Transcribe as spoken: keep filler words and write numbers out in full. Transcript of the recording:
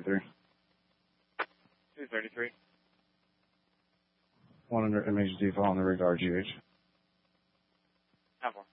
thirty-three. two thirty-three. One under M H D following the radar G H. Have one.